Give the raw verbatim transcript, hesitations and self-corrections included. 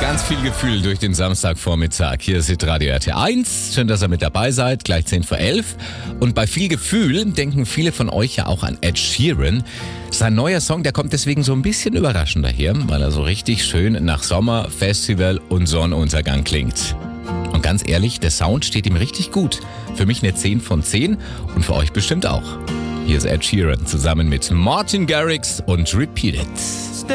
Ganz viel Gefühl durch den Samstagvormittag. Hier ist Radio R T eins. Schön, dass ihr mit dabei seid. Gleich zehn vor elf. Und bei viel Gefühl denken viele von euch ja auch an Ed Sheeran. Sein neuer Song, der kommt deswegen so ein bisschen überraschend daher, weil er so richtig schön nach Sommer, Festival und Sonnenuntergang klingt. Und ganz ehrlich, der Sound steht ihm richtig gut. Für mich eine zehn von zehn und für euch bestimmt auch. Hier ist Ed Sheeran zusammen mit Martin Garrix und Repeat It.